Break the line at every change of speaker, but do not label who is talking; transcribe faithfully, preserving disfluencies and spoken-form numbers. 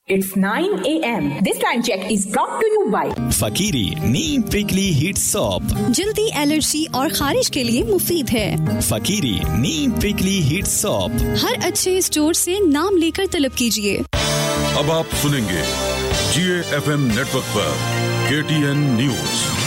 It's nine a m This time check is brought to you by
फकीरी Neem prickly heat soap,
जल्दी allergy और खारिश के लिए मुफीद है।
फकीरी नीम प्रिकली हीट सोप
हर अच्छे स्टोर से नाम लेकर तलब कीजिए।
अब आप सुनेंगे जी ए एफ एम नेटवर्क पर के टी एन न्यूज।